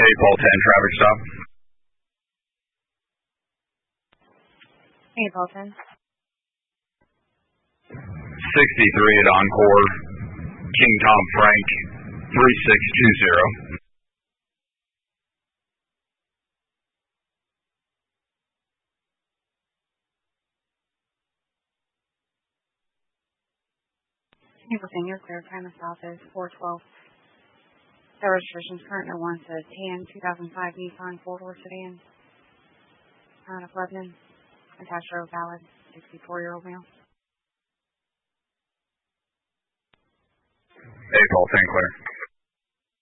Paul 10, traffic stop. Hey, Paul 10. 63 at Encore, King Tom Frank, 3620. People saying your clear time of south is 412. The registration's currently 1 to 10, 2005 Nissan 4-door sedan. Town of Lebanon. Attached row valid. 64-year-old male. Hey, Paul 10, clear.